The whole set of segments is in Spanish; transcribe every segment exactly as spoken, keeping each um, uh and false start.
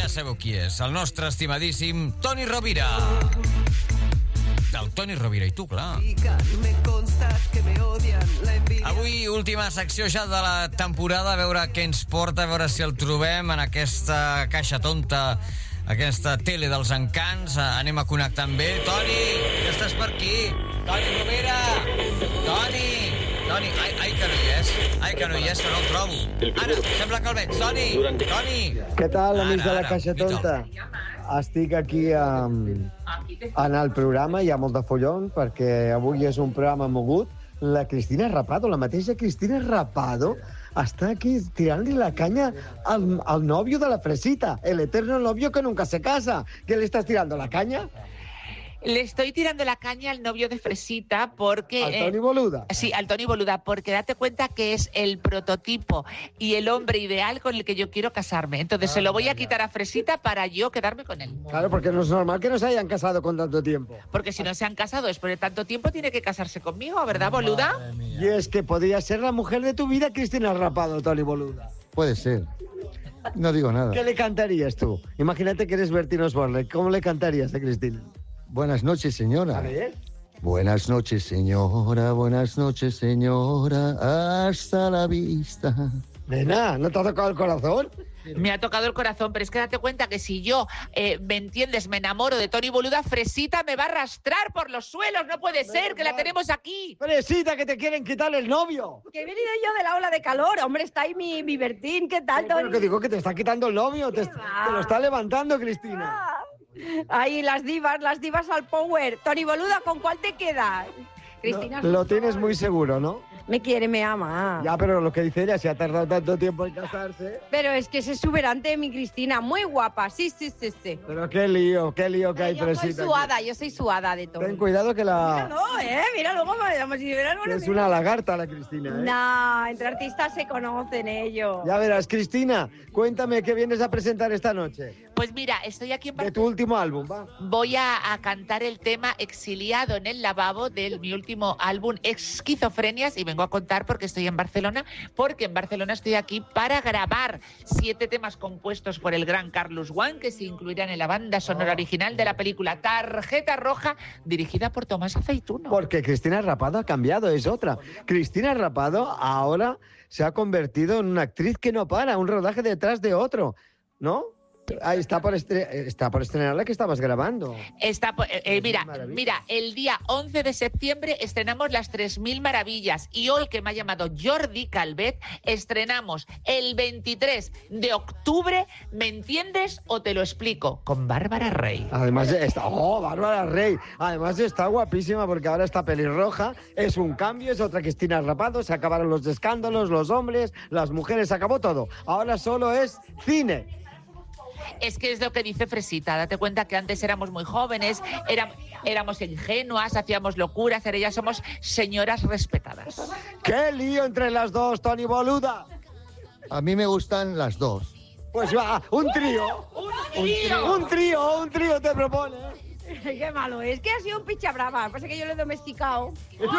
sabeu qui és, el nostre estimadíssim Toni Rovira. El Toni Rovira i tu, clar. Avui, última secció ja de la temporada, a veure què ens porta, a veure si el trobem en aquesta caixa tonta, aquesta tele dels encants. Anem a connectar amb ell. Toni, que estàs per aquí? Toni Rovira! Toni! Toni, ai, ai, que no hi és. Ai, que no hi és, que no el trobo. Ara, sembla que el veig. Toni! Toni! Què tal, amics de la Caixa Tonta? Estic aquí um, en el programa, hi ha molt de follon, perquè avui és un programa mogut. La Cristina Rapado, la mateixa Cristina Rapado, està aquí tirant-li la canya al, al novio de la Fresita, el eterno novio que nunca se casa. ¿Qué le estás tirando, la caña? Le estoy tirando la caña al novio de Fresita porque... ¿Al Toni Boluda? Eh, sí, al Toni Boluda, porque date cuenta que es el prototipo y el hombre ideal con el que yo quiero casarme. Entonces ah, se lo voy a quitar a Fresita para yo quedarme con él. Claro, porque no es normal que no se hayan casado con tanto tiempo. Porque si no se han casado después de tanto tiempo, tiene que casarse conmigo, ¿verdad, Boluda? Y es que podría ser la mujer de tu vida, Cristina Rapado, Toni Boluda. Puede ser. No digo nada. ¿Qué le cantarías tú? Imagínate que eres Bertín Osborne. ¿Cómo le cantarías a Cristina? Buenas noches, señora. A ver. Buenas noches, señora. Buenas noches, señora. Hasta la vista. Nena, ¿no te ha tocado el corazón? Me ha tocado el corazón, pero es que date cuenta que si yo, eh, ¿me entiendes?, me enamoro de Toni Boluda, Fresita me va a arrastrar por los suelos. No puede ser, que la tenemos aquí. Fresita, que te quieren quitar el novio. Que he venido yo de la ola de calor. Hombre, está ahí mi, mi Bertín. ¿Qué tal, Toni? Pero que digo que te está quitando el novio. Te, te lo está levantando, Cristina. Ahí, las divas, las divas al power. Toni Boluda, ¿con cuál te quedas? Cristina. No, lo tienes muy seguro, ¿no? Me quiere, me ama. Ya, pero lo que dice ella, si ha tardado tanto tiempo en casarse... Pero es que es exuberante, mi Cristina, muy guapa, sí, sí, sí, sí. Pero qué lío, qué lío que hay, yo Fresita. Yo soy suada, aquí. Yo soy suada de todo. Ten cuidado que la... Míralo, eh, mira luego, como si vieran una... Es una lagarta la Cristina, ¿eh? No, entre artistas se conocen ellos. Ya verás, Cristina, cuéntame qué vienes a presentar esta noche. Pues mira, estoy aquí en Barcelona. De tu último álbum, va. Voy a, a cantar el tema Exiliado en el lavabo de mi último álbum, Esquizofrenias, y vengo a contar porque estoy en Barcelona, porque en Barcelona estoy aquí para grabar siete temas compuestos por el gran Carlos Guan, que se incluirán en la banda sonora original de la película Tarjeta Roja, dirigida por Tomás Aceituno. Porque Cristina Rapado ha cambiado, es otra. Cristina Rapado ahora se ha convertido en una actriz que no para, un rodaje detrás de otro, ¿no? Ahí está por, estre está por estrenar la que estabas grabando. Está por, eh, eh, mira, mira, el día once de septiembre estrenamos Las tres mil maravillas y hoy, que me ha llamado Jordi Calvet, estrenamos el veintitrés de octubre, ¿me entiendes o te lo explico? Con Bárbara Rey. Además está, oh, Bárbara Rey, además está guapísima porque ahora está pelirroja, es un cambio, es otra Cristina Rapado, se acabaron los escándalos, los hombres, las mujeres, se acabó todo. Ahora solo es cine. Es que es lo que dice Fresita, date cuenta que antes éramos muy jóvenes, éramos, éramos ingenuas, hacíamos locuras, ahora ya somos señoras respetadas. ¡Qué lío entre las dos, Toni Boluda! A mí me gustan las dos. Pues va, un trío. ¡Un trío! Un trío, un trío te propone. Qué malo, es que ha sido un picha brava. Pasa que yo lo he domesticado.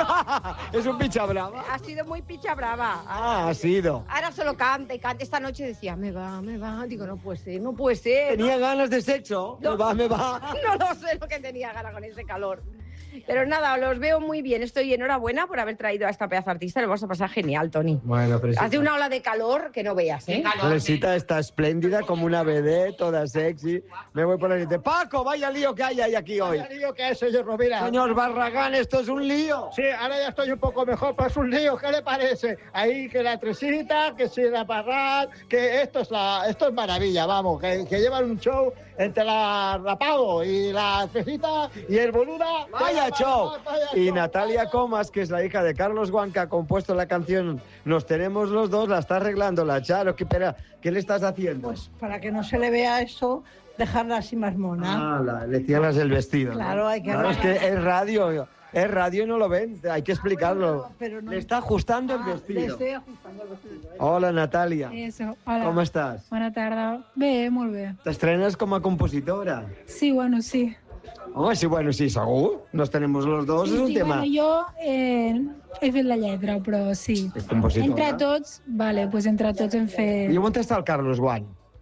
Es un picha brava. Ha sido muy picha brava. Ah, ha sido. Ahora solo canta y canta. Esta noche decía, me va, me va. Digo, no puede ser, no puede ser. ¿Tenía ¿no? ganas de sexo? No, me va, me va. No lo sé lo que tenía ganas con ese calor. Pero nada, los veo muy bien. Estoy enhorabuena por haber traído a esta pedazo artista. Lo vamos a pasar genial, Toni. Bueno, Fresita. Hace una ola de calor que no veas, ¿eh? Fresita está espléndida, como una vedette, toda sexy. Me voy por el de Paco, vaya lío que hay, hay aquí hoy. Vaya lío que hay, señor Rovira. Señor Barragán, esto es un lío. Sí, ahora ya estoy un poco mejor, pero es un lío. ¿Qué le parece? Ahí que la Tresita, que si la Parral, que esto es la, esto es maravilla, vamos, que, que llevan un show entre la Rapado y la Tresita y el Boluda. Vaya, vaya show. Vaya, vaya, y Natalia Comas, que es la hija de Carlos Guan, que ha compuesto la canción Nos tenemos los dos, la está arreglando la Charo. ¿Qué, espera, ¿qué le estás haciendo? Pues para que no se le vea eso, dejarla así más mona. Ah, la, le cierras el vestido. Claro, ¿no? hay que... Claro, es que es radio, es radio y no lo ven, hay que explicarlo. Pero, pero no... Le está ajustando ah, el vestido. Le estoy ajustando el vestido. Hola, Natalia. Eso, hola. Com estàs? Bona tarda. Bé, molt bé. T'estrenes com a compositora? Sí, bueno, sí. Home, sí, bueno, sí, segur. Nos tenemos los dos, sí, és un sí, tema. Bueno, jo eh, he fet la lletra, però sí. És compositora. Entre tots, vale, pues entre tots hem fet... I on està el Carlos Guany?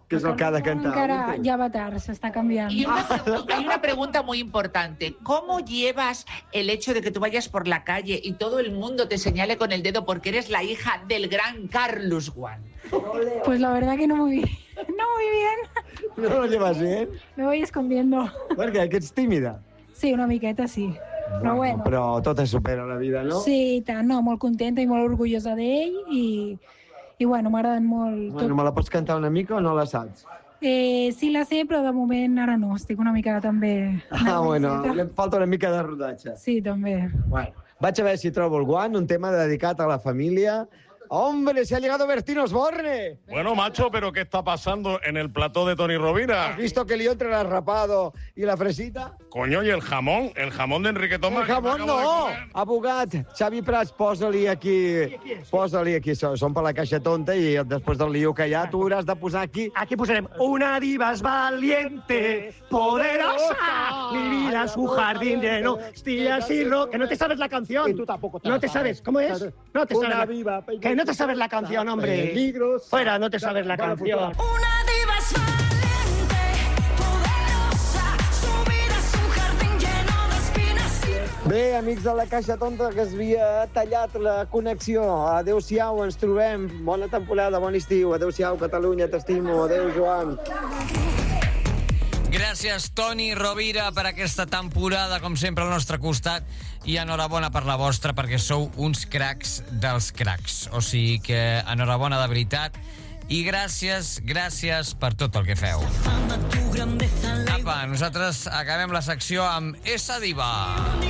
que és el que ha de cantar. Encara ya va tard, s'està canviant. Y una, hay una pregunta muy importante. ¿Cómo llevas el hecho de que tú vayas por la calle y todo el mundo te señale con el dedo porque eres la hija del gran Carlos Gual? Pues la verdad que no muy bien. No muy bien. No lo llevas bien? Me voy escondiendo. Per què? Que ets tímida? Sí, una miqueta sí. Però bueno. Però tot es supera a la vida, no? Sí, i tant. No, molt contenta i molt orgullosa d'ell i, i bueno, m'agraden molt... Bueno, me la pots cantar una mica o no la saps? Eh, sí la sé, però de moment ara no. Estic una mica també... Ah, bueno, em falta una mica de rodatge. Sí, també. Bueno, vaig a veure si trobo el guant, un tema dedicat a la família. ¡Hombre, se ha llegado Bertín Osborne! Bueno, macho, ¿pero qué está pasando en el plató de Toni Rovira? ¿Has visto que lío entre el rapado y la fresita? Coño, ¿y el jamón? ¿El jamón de Enrique Tomás? El jamón no! Abogat, Xavi Prats, posa-li aquí... Posa-li aquí, són per la caixa tonta i després del lío que hi ha, tu hauràs de posar aquí... Aquí posarem una diva es valiente, poderosa, mi vida es un jardín lleno, estillas y rock. Que no te sabes la canción. Y tú tampoco te No la te sabes, sabes. ¿cómo es? No te sabes. Una la- viva, Que no te sabes la canción, hombre. Peligros. Fuera, no te sabes la Bueno, canción. pues, Una diva es valiente, poderosa, su vida es un jardín lleno de espinas. Bé, amics de la caixa tonta, que es havia tallat la connexió. Adéu-siau, ens trobem. Bona temporada, bon estiu. Adéu-siau, Catalunya, t'estimo. Adéu, Joan. Gràcies, Toni Rovira, per aquesta temporada, com sempre, al nostre costat. I enhorabona per la vostra, perquè sou uns cracs dels cracs. O sigui que enhorabona de veritat. I gràcies, gràcies per tot el que feu. Apa, nosaltres acabem la secció amb Esa Diva.